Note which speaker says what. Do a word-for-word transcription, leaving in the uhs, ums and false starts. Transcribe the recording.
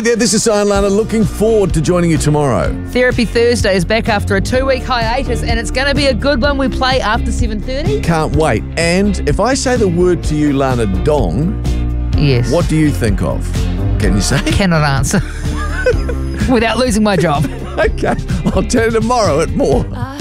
Speaker 1: there. This is Sion Lana. Looking forward to joining you tomorrow.
Speaker 2: Therapy Thursday is back after a two-week hiatus, and it's going to be a good one. We play after seven thirty.
Speaker 1: Can't wait. And if I say the word to you, Lana, dong,
Speaker 2: Yes.
Speaker 1: what do you think of? Can you say?
Speaker 2: Cannot answer. Without losing my job.
Speaker 1: Okay. I'll tell you tomorrow at more.